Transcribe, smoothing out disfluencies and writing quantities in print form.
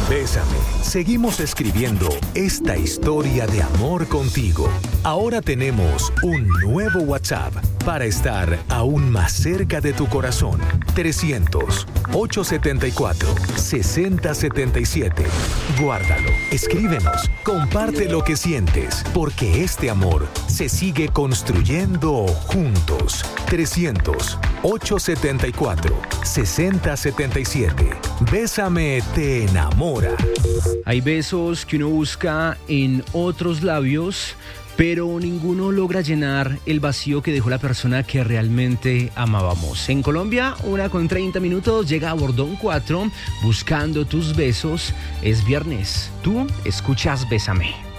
Bésame. Seguimos escribiendo esta historia de amor contigo. Ahora tenemos un nuevo WhatsApp para estar aún más cerca de tu corazón. 300-874-6077. Guárdalo, escríbenos, comparte lo que sientes, porque este amor se sigue construyendo juntos. 300-874-6077. Bésame te enamora. Hay besos que uno busca en otros labios, pero ninguno logra llenar el vacío que dejó la persona que realmente amábamos. En Colombia, 1:30, llega a Bordón 4, buscando tus besos. Es viernes. Tú escuchas Bésame.